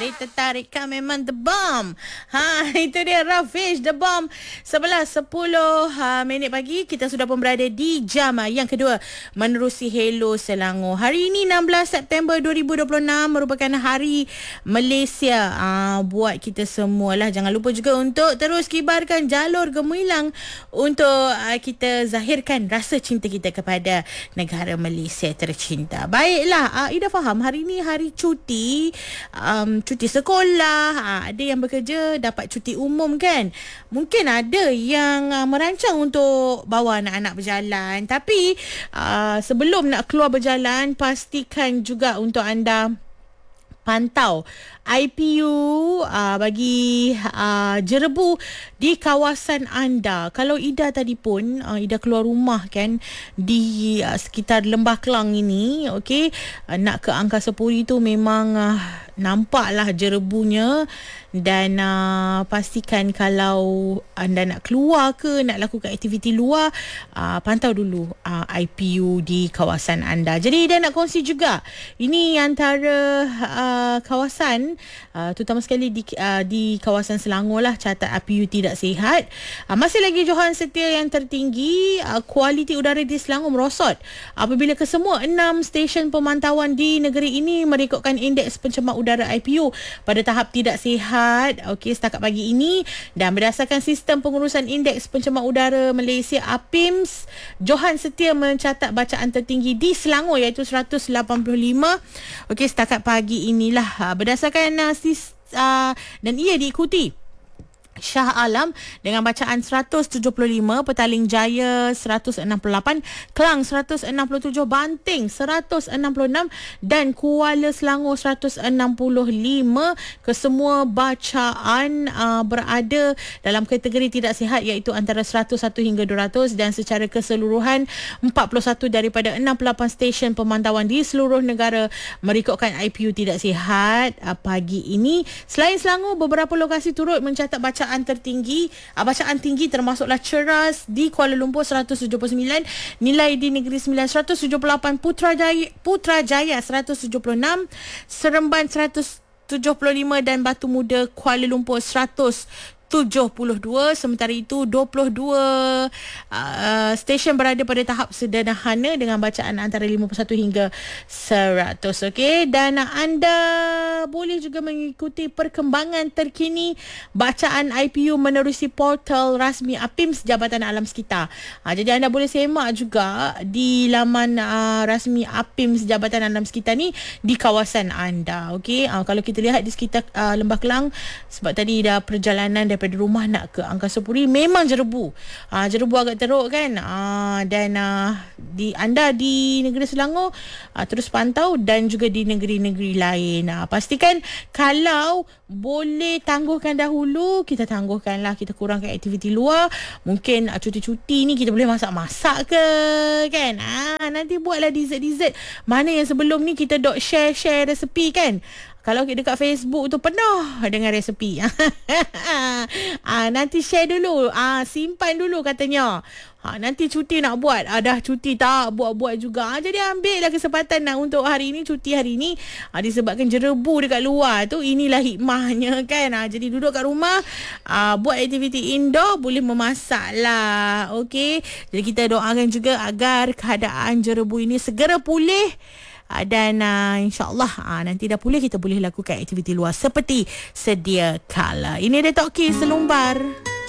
tertarik kan memang the bomb. Itu dia Rafish the bomb. 11:10 minit pagi kita sudah pun berada di jam yang kedua menerusi Hello Selangor. Hari ini 16 September 2026 merupakan hari Malaysia. Buat kita semualah, jangan lupa juga untuk terus kibarkan jalur gemilang untuk kita zahirkan rasa cinta kita kepada negara Malaysia tercinta. Baiklah, Ida faham hari ini hari cuti, cuti sekolah, ada yang bekerja dapat cuti umum kan. Mungkin ada yang merancang untuk bawa anak-anak berjalan, tapi sebelum nak keluar berjalan, pastikan juga untuk anda pantau IPU bagi jerebu di kawasan anda. Kalau Ida tadi pun Ida keluar rumah kan di sekitar Lembah Kelang ini, okey, nak ke Angkasa Puri tu memang nampaklah jerebunya. Dan pastikan kalau anda nak keluar ke nak lakukan aktiviti luar, pantau dulu IPU di kawasan anda. Jadi Ida nak kongsi juga, ini antara kawasan terutama sekali di kawasan Selangor lah, catat IPU tidak sihat. Masih lagi Johan Setia yang tertinggi. Kualiti udara di Selangor merosot apabila kesemua 6 stesen pemantauan di negeri ini merekodkan indeks pencemar udara IPU pada tahap tidak sihat. Okey, setakat pagi ini, dan berdasarkan sistem pengurusan indeks pencemar udara Malaysia APIMS, Johan Setia mencatat bacaan tertinggi di Selangor iaitu 185. Okey, setakat pagi inilah berdasarkan dan ia diikuti Shah Alam dengan bacaan 175, Petaling Jaya 168, Kelang 167, Banting 166 dan Kuala Selangor 165. Kesemua bacaan berada dalam kategori tidak sihat iaitu antara 101 hingga 200, dan secara keseluruhan 41 daripada 68 stesen pemantauan di seluruh negara merekodkan IPU tidak sihat pagi ini. Selain Selangor, beberapa lokasi turut mencatat bacaan tertinggi, bacaan tinggi termasuklah Ceras di Kuala Lumpur 179, Nilai di Negeri Sembilan 178, Putrajaya 176, Seremban 175 dan Batu Muda Kuala Lumpur 172. Sementara itu 22 stesen berada pada tahap sederhana dengan bacaan antara 51 hingga 100. Okey, dan anda boleh juga mengikuti perkembangan terkini bacaan IPU menerusi portal rasmi APIMS Jabatan Alam Sekitar. Jadi anda boleh semak juga di laman rasmi APIMS Jabatan Alam Sekitar ni di kawasan anda. Okey, kalau kita lihat di sekitar Lembah Kelang, sebab tadi dah perjalanan daripada rumah nak ke Angkasa Puri, memang jerebu agak teruk kan. Dan anda di negeri Selangor terus pantau, dan juga di negeri-negeri lain. Pastikan kalau boleh tangguhkan dahulu, kita tangguhkanlah, kita kurangkan aktiviti luar. Mungkin cuti-cuti ni kita boleh masak-masak ke kan. Nanti buatlah dessert-dessert mana yang sebelum ni kita dok share resepi kan. Kalau dekat Facebook tu penuh dengan resepi. Nanti share dulu. Simpan dulu katanya. Nanti cuti nak buat. Dah cuti tak buat-buat juga. Jadi ambillah kesempatan untuk hari ni, cuti hari ni. Disebabkan jerebu dekat luar tu, inilah hikmahnya kan. Jadi duduk kat rumah, buat aktiviti indoor, boleh memasak lah. Okey. Jadi kita doakan juga agar keadaan jerebu ini segera pulih. Dan insyaAllah nanti dah pulih, kita boleh lakukan aktiviti luar seperti sedia kala. Ini dia Tok Ki Selumbar.